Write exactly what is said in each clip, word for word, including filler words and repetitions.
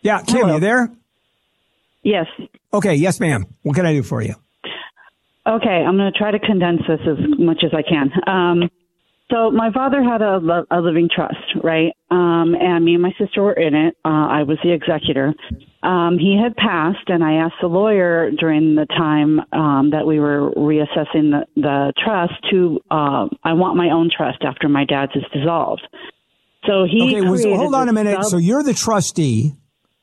Yeah, Kim, Hello. you there? Yes. Okay, yes, ma'am. What can I do for you? Okay, I'm going to try to condense this as much as I can. Um, so my father had a, lo- a living trust, right? Um, and me and my sister were in it. Uh, I was the executor. Um, he had passed, and I asked the lawyer during the time um, that we were reassessing the, the trust to, uh, I want my own trust after my dad's is dissolved. So he Okay, was, created hold on a minute. sub- So you're the trustee,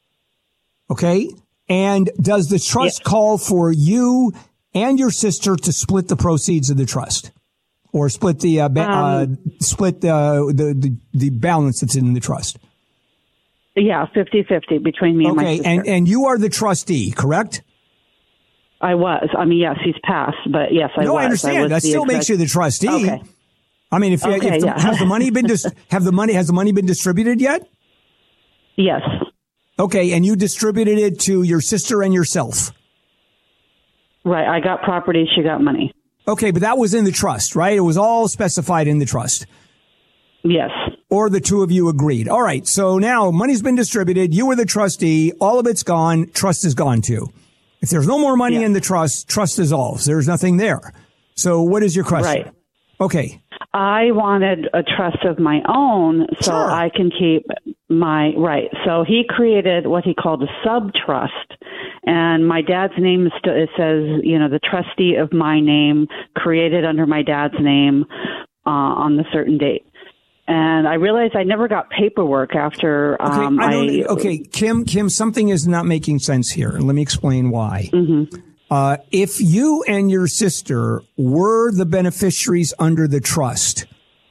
okay? And does the trust Yes. call for you and your sister to split the proceeds of the trust, or split the uh, ba- Um, uh, split the, the the the balance that's in the trust? Yeah, fifty-fifty between me and my Okay, sister. and and you are the trustee, correct? I was. I mean, yes, he's passed, but yes, I no, was. I understand. was that the still exec- makes you the trustee. Okay. I mean, if, Okay, if the, yeah. has the money been dis- have the money has the money been distributed yet? Yes. Okay, and you distributed it to your sister and yourself. Right. I got property. She got money. Okay, but that was in the trust, right? It was all specified in the trust. Yes. Or the two of you agreed. All right, so now money's been distributed. You were the trustee. All of it's gone. Trust is gone too. If there's no more money Yeah. in the trust, trust dissolves. There's nothing there. So what is your question? Right. Okay. I wanted a trust of my own so Sure. I can keep my right. So he created what he called a sub trust, and my dad's name is still. It says, you know, the trustee of my name, created under my dad's name uh, on the certain date. And I realized I never got paperwork after Okay, um, I don't, I. okay, Kim, Kim, something is not making sense here. Let me explain why. Mm-hmm. Uh, if you and your sister were the beneficiaries under the trust,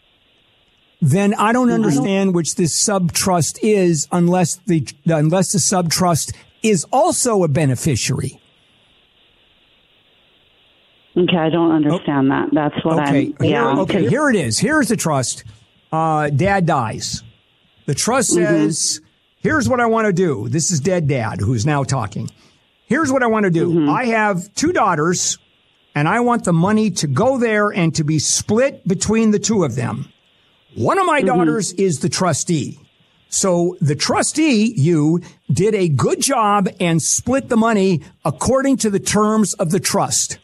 then I don't understand which this sub trust is unless the unless the sub trust is also a beneficiary. Okay, I don't understand that. That's what Okay, I'm. Yeah. here, okay, here it is. Here's the trust. Uh, dad dies. The trust says, here's what I want to do. This is dead dad who's now talking. Here's what I want to do. Mm-hmm. I have two daughters, and I want the money to go there and to be split between the two of them. One of my Mm-hmm. daughters is the trustee. So the trustee, you, did a good job and split the money according to the terms of the trust.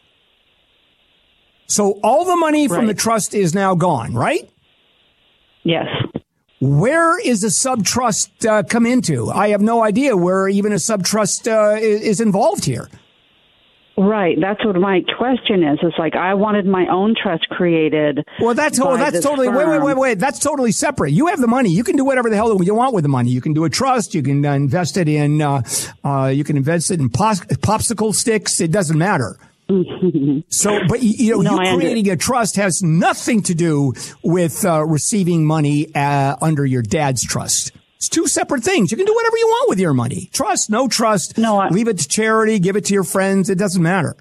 So all the money from Right. the trust is now gone, right? Yes. Where is a sub-trust uh, come into? I have no idea where even a sub-trust uh, is, is involved here. Right. That's what my question is. It's like I wanted my own trust created. Well, that's oh, by that's this totally wait, wait, firm. wait, wait. That's totally separate. You have the money. You can do whatever the hell you want with the money. You can do a trust. You can uh, invest it in. Uh, uh, you can invest it in pos- popsicle sticks. It doesn't matter. So, but you, you know, No, I you under- creating a trust has nothing to do with uh, receiving money uh, under your dad's trust. It's two separate things. You can do whatever you want with your money. Trust, no trust. No, I- leave it to charity. Give it to your friends. It doesn't matter.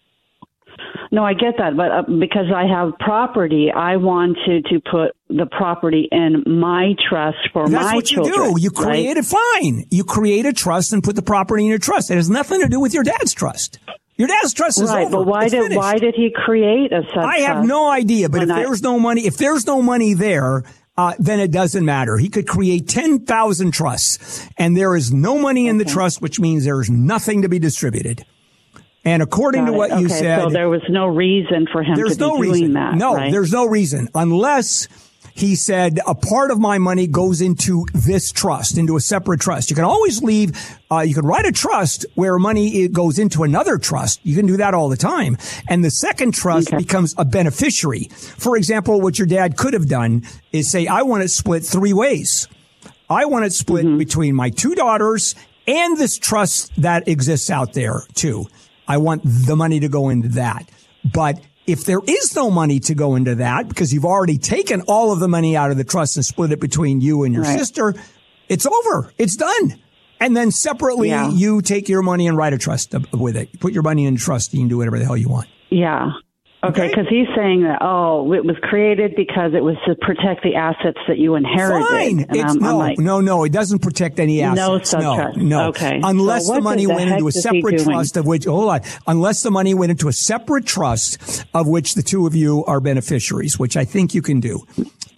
No, I get that, but uh, because I have property, I wanted to put the property in my trust for That's my what you children. do. You right? create it fine. You create a trust and put the property in your trust. It has nothing to do with your dad's trust. Your dad's trust is Right, over. but why It's did finished. why did he create a sub? I have no idea, but if when I- there's no money, if there's no money there, uh, then it doesn't matter. He could create ten thousand trusts and there is no money in the trust, which means there's nothing to be distributed. And according Got to it. what you Okay, said, so there was no reason for him there's to be no doing reason. that. No, right? there's no reason unless he said a part of my money goes into this trust, into a separate trust. You can always leave, uh, you can write a trust where money it goes into another trust. You can do that all the time. And the second trust Okay. becomes a beneficiary. For example, what your dad could have done is say, I want it split three ways. I want it split Mm-hmm. between my two daughters and this trust that exists out there too. I want the money to go into that. But if there is no money to go into that, because you've already taken all of the money out of the trust and split it between you and your Right. sister, it's over. It's done. And then separately, Yeah. you take your money and write a trust with it. Put your money in a trust. You can do whatever the hell you want. Yeah. Okay, Okay. because he's saying that, oh, it was created because it was to protect the assets that you inherited. Fine. And It's, I'm, no, I'm like, no, no. It doesn't protect any assets. No No, sub-trust. no. Okay. Unless So the what money the went heck into a is he separate doing? trust of which, hold on. Unless the money went into a separate trust of which the two of you are beneficiaries, which I think you can do.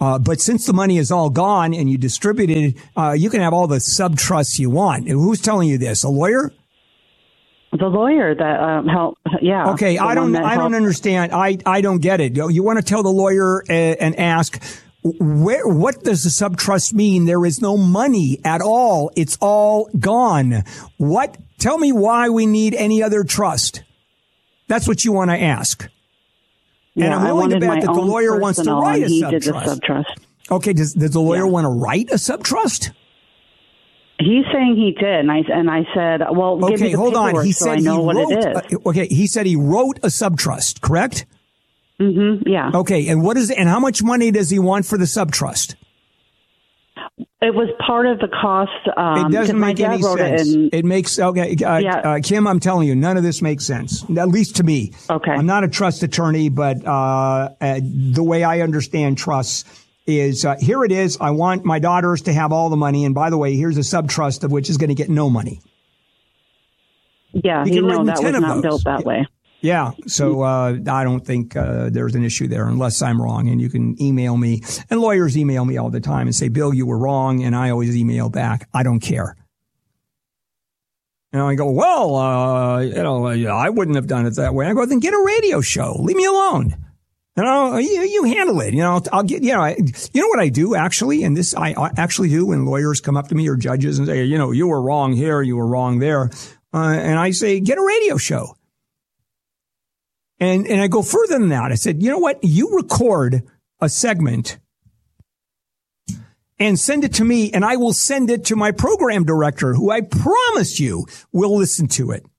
Uh, but since the money is all gone and you distributed, uh, you can have all the sub-trusts you want. And who's telling you this? A lawyer? The lawyer that um, helped, yeah. Okay, I don't, I don't understand. I, I don't get it. You, you want to tell the lawyer and, and ask, where, what does the sub-trust mean? There is no money at all. It's all gone. What? Tell me why we need any other trust. That's what you want to ask. Yeah, and I'm willing to bet that the lawyer wants to write a sub-trust. sub-trust. Okay, does, does the lawyer yeah. want to write a sub-trust? He's saying he did, and I and I said, "Well, okay, give me the hold on." He so said I know he what wrote. it is. Uh, okay, he said he wrote a subtrust. Correct? Mm-hmm. Yeah. Okay, and what is and how much money does he want for the subtrust? It was part of the cost. Um, it doesn't make any sense. It, in, it makes okay, uh, yeah. uh, Kim. I'm telling you, none of this makes sense. At least to me. Okay. I'm not a trust attorney, but uh, uh, the way I understand trusts is uh, here it is. I want my daughters to have all the money, and by the way, here's a subtrust of which is going to get no money. Yeah, you know that was not built that way. Yeah, so uh, I don't think uh, there's an issue there unless I'm wrong. And you can email me, and lawyers email me all the time and say, Bill, you were wrong, and I always email back. I don't care. And I go, well, uh, you know, I wouldn't have done it that way. I go, then get a radio show. Leave me alone. You know, you, you handle it. You know, I'll get, you know, I, you know what I do actually, and this I, I actually do when lawyers come up to me or judges and say, you know, you were wrong here, you were wrong there. Uh, and I say, get a radio show. And, and I go further than that. I said, you know what? You record a segment and send it to me, and I will send it to my program director, who I promise you will listen to it.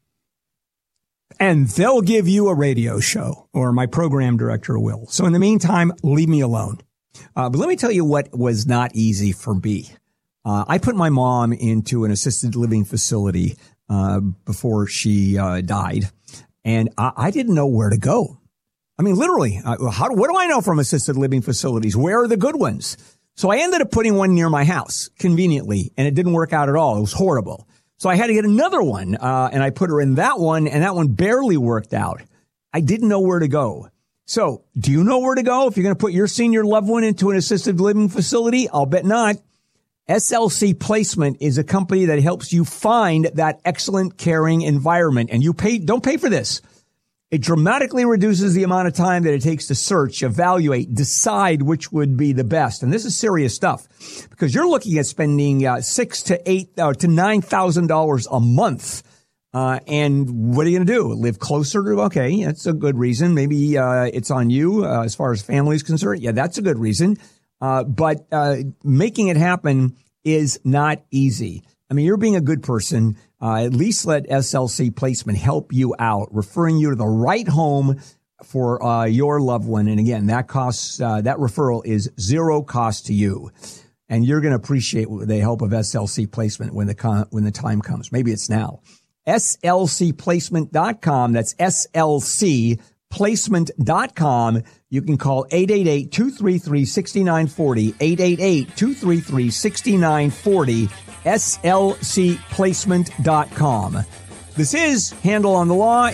And they'll give you a radio show, or my program director will. So in the meantime, leave me alone. Uh, but let me tell you what was not easy for me. Uh, I put my mom into an assisted living facility uh, before she uh, died, and I, I didn't know where to go. I mean, literally, uh, how, what do I know from assisted living facilities? Where are the good ones? So I ended up putting one near my house, conveniently, and it didn't work out at all. It was horrible. So I had to get another one, uh, and I put her in that one, and that one barely worked out. I didn't know where to go. So do you know where to go if you're going to put your senior loved one into an assisted living facility? I'll bet not. S L C Placement is a company that helps you find that excellent, caring environment, and you pay, don't pay for this. It dramatically reduces the amount of time that it takes to search, evaluate, decide which would be the best. And this is serious stuff because you're looking at spending uh, six to eight uh, to nine thousand dollars a month. Uh, and what are you going to do? Live closer to? Okay, that's a good reason. Maybe uh, it's on you uh, as far as family is concerned. Yeah, that's a good reason. Uh, but uh, making it happen is not easy. I mean, you're being a good person. Uh, at least let S L C Placement help you out, referring you to the right home for uh, your loved one. And again, that costs uh, that referral is zero cost to you, and you're going to appreciate the help of S L C Placement when the con- when the time comes. Maybe it's now. S L C placement dot com. That's S L C placement dot com. You can call eight eight eight, two three three, six nine four zero, eight eight eight, two three three, six nine four zero. S L C placement dot com. This is Handel on the Law.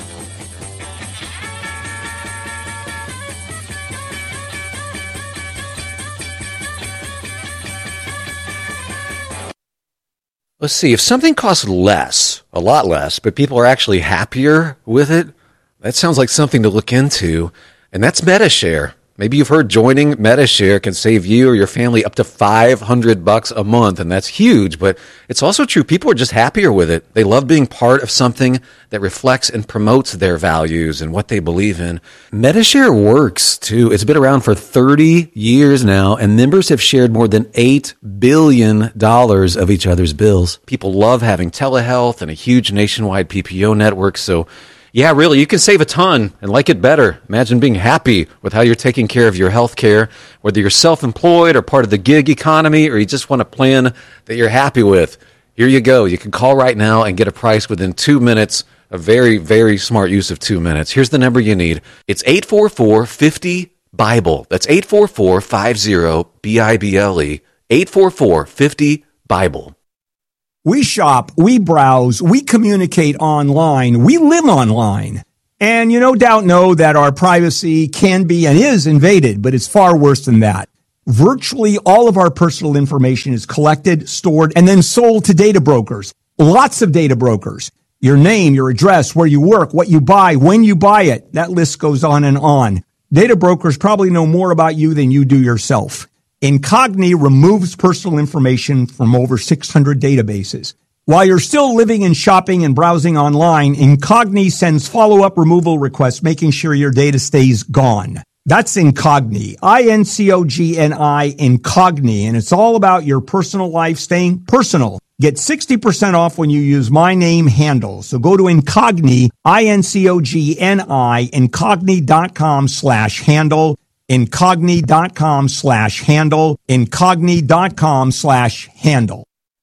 Let's see, if something costs less, a lot less, but people are actually happier with it, that sounds like something to look into, and that's Medi-Share. Maybe you've heard joining Medi-Share can save you or your family up to five hundred bucks a month, and that's huge, but it's also true. People are just happier with it. They love being part of something that reflects and promotes their values and what they believe in. Medi-Share works, too. It's been around for thirty years now, and members have shared more than eight billion dollars of each other's bills. People love having telehealth and a huge nationwide P P O network, so yeah, really, you can save a ton and like it better. Imagine being happy with how you're taking care of your health care, whether you're self-employed or part of the gig economy, or you just want a plan that you're happy with. Here you go. You can call right now and get a price within two minutes. A very, very smart use of two minutes. Here's the number you need. It's eight four four, five zero, BIBLE. That's eight four four, five zero, B I B L E. eight four four, five zero, BIBLE. We shop, we browse, we communicate online, we live online. And you no doubt know that our privacy can be and is invaded, but it's far worse than that. Virtually all of our personal information is collected, stored, and then sold to data brokers. Lots of data brokers. Your name, your address, where you work, what you buy, when you buy it. That list goes on and on. Data brokers probably know more about you than you do yourself. Incogni removes personal information from over six hundred databases. While you're still living and shopping and browsing online, Incogni sends follow-up removal requests, making sure your data stays gone. That's Incogni, I N C O G N I, Incogni, and it's all about your personal life staying personal. Get sixty percent off when you use my name handle. So go to Incogni, I N C O G N I, incogni.com slash handle, incogni.com slash handle, incogni.com slash handle.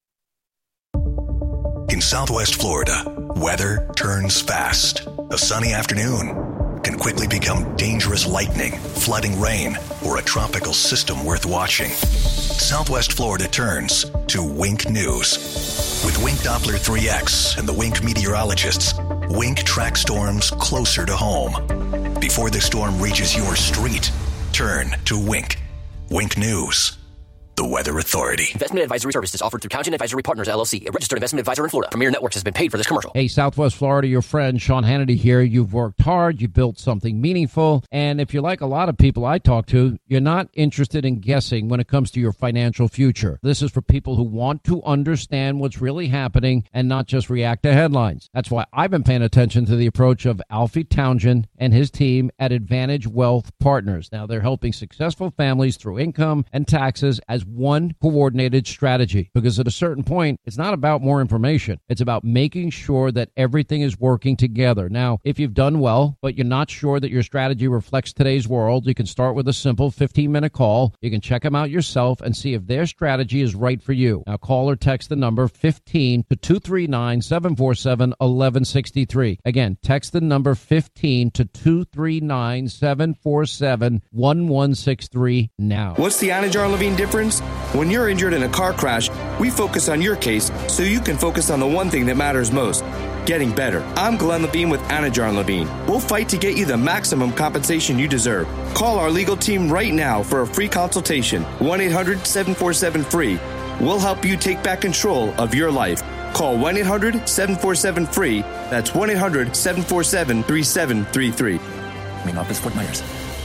In Southwest Florida, weather turns fast. A sunny afternoon can quickly become dangerous lightning, flooding rain, or a tropical system worth watching. Southwest Florida turns to Wink News. With Wink Doppler three X and the Wink meteorologists, Wink tracks storms closer to home. Before the storm reaches your street, turn to Wink. Wink News. The Weather Authority. Investment advisory services offered through Townsend Advisory Partners, L L C, a registered investment advisor in Florida. Premier Networks has been paid for this commercial. Hey, Southwest Florida, your friend Sean Hannity here. You've worked hard. You built something meaningful. And if you're like a lot of people I talk to, you're not interested in guessing when it comes to your financial future. This is for people who want to understand what's really happening and not just react to headlines. That's why I've been paying attention to the approach of Alfie Townsend and his team at Advantage Wealth Partners. Now, they're helping successful families through income and taxes as one coordinated strategy, because at a certain point, it's not about more information. It's about making sure that everything is working together. Now, if you've done well, but you're not sure that your strategy reflects today's world, you can start with a simple fifteen-minute call. You can check them out yourself and see if their strategy is right for you. Now, call or text the number fifteen to two three nine, seven four seven, one one six three. Again, text the number fifteen to two three nine, seven four seven, one one six three now. What's the Anajar Levine difference? When you're injured in a car crash, we focus on your case so you can focus on the one thing that matters most, getting better. I'm Glenn Levine with Anajar Levine. We'll fight to get you the maximum compensation you deserve. Call our legal team right now for a free consultation, one eight hundred, seven four seven, free. We'll help you take back control of your life. Call one eight hundred, seven four seven, free. That's one eight hundred, seven four seven, three seven three three. Main office, Fort Myers.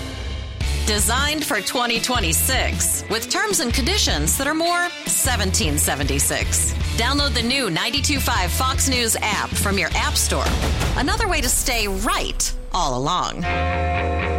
Designed for twenty twenty-six with terms and conditions that are more seventeen seventy-six. Download the new ninety-two point five Fox News app from your app store. Another way to stay right all along.